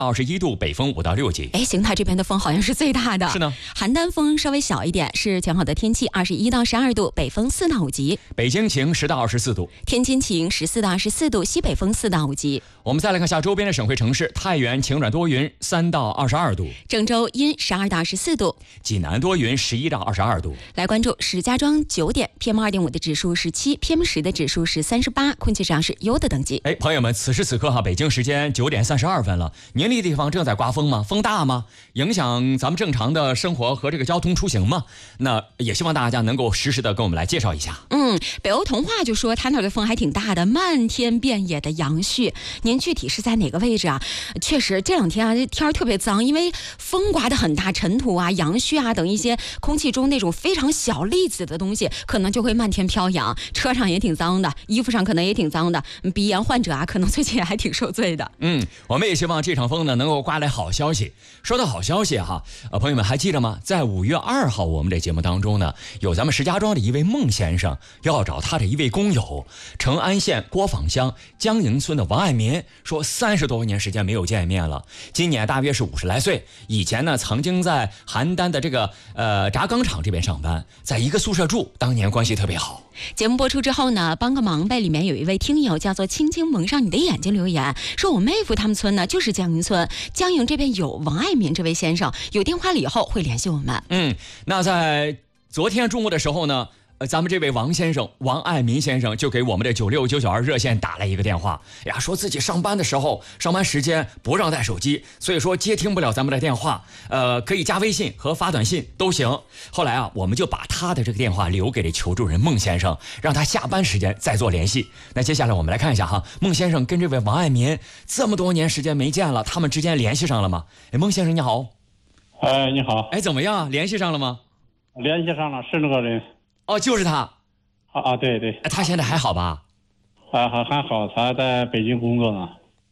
21度，北风5到6级。 哎，邢台这边的风好像是最大的。 是呢。 邯郸风稍微小一点，是晴好的天气，21到12度，北风4到5级。 北京晴10到24度， 天津晴14到24度，西北风4到5级。 我们再来看下周边的省会城市：太原晴转多云3到22度， 郑州阴12到14度， 济南多云11到22度。 来关注石家庄9点 ，PM2.5 的指数是7 ，PM10的指数是38，空气质量是优的等级。 哎，朋友们，此时此刻北京时间9点32分了，您那地方正在刮风吗？风大吗？影响咱们正常的生活和这个交通出行吗？那也希望大家能够实时的跟我们来介绍一下。 北欧童话就说他那儿的风还挺大的，漫天遍野的杨絮。您具体是在哪个位置啊？确实这2天这天特别脏，因为风刮得很大，尘土啊、杨絮啊等一些空气中那种非常小粒子的东西，可能就会漫天飘扬。车上也挺脏的，衣服上可能也挺脏的。鼻炎患者可能最近还挺受罪的。 我们也希望这场风呢能够刮来好消息。说到好消息朋友们还记得吗？在5月2号我们这节目当中呢，有咱们石家庄的一位孟先生要找他的一位工友，成安县郭坊乡江营村的王爱民，说30多年时间没有见面了，今年大约是50来岁，以前呢曾经在邯郸的这个轧钢厂这边上班，在一个宿舍住，当年关系特别好。 节目播出之后呢，帮个忙呗，里面有一位听友叫做轻轻蒙上你的眼睛留言，说我妹夫他们村呢就是江营村，江营这边有王爱民这位先生，有电话了以后会联系我们。 那在昨天中午的时候呢，咱们这位王先生王爱民先生就给我们的96992热线打了一个电话呀，说自己上班的时候上班时间不让带手机，所以说接听不了咱们的电话，可以加微信和发短信都行。后来我们就把他的这个电话留给了求助人孟先生，让他下班时间再做联系。那接下来我们来看一下孟先生跟这位王爱民这么多年时间没见了，他们之间联系上了吗？孟先生你好。 你好。 怎么样？联系上了吗？ 联系上了，是那个人。 就是他。 对对。 他现在还好吧？ 还好，他在北京工作呢。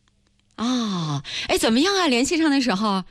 怎么样啊？联系上的时候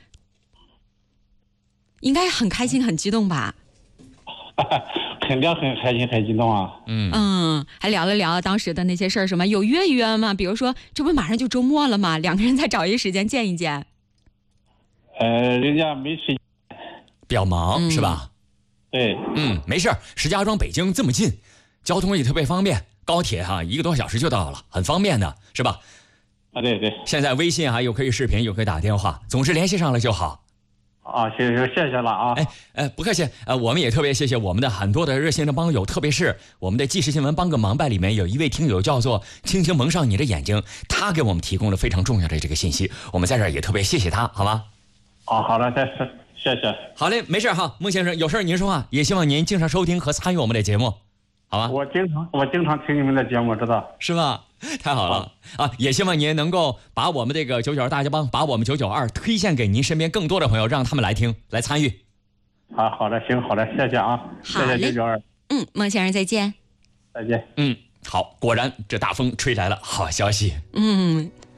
应该很开心很激动吧？ 肯定很开心很激动啊。 还聊了聊当时的那些事儿，什么有约吗？比如说这不马上就周末了吗？两个人再找一时间见一见。 人家没时间， 比较忙，是吧？ 对。 没事，石家庄北京这么近，交通也特别方便，高铁1个多小时就到了，很方便的，是吧？ 对对。 现在微信又可以视频，又可以打电话，总是联系上了就好。 谢谢了啊。 不客气。我们也特别谢谢我们的很多的热心的帮友，特别是我们的即时新闻帮个忙呗里面有一位听友叫做轻轻蒙上你的眼睛，他给我们提供了非常重要的这个信息，我们在这儿也特别谢谢他，好吗？ 好的，谢谢。 好嘞，没事孟先生，有事您说话，也希望您经常收听和参与我们的节目，好吧？ 我经常听你们的节目，知道是吧？太好了也希望您能够把我们这个992大家帮，把我们992推荐给您身边更多的朋友，让他们来听来参与。 好的，行，好的，谢谢啊，谢谢992。 孟先生再见。 再见。 好，果然这大风吹来了好消息。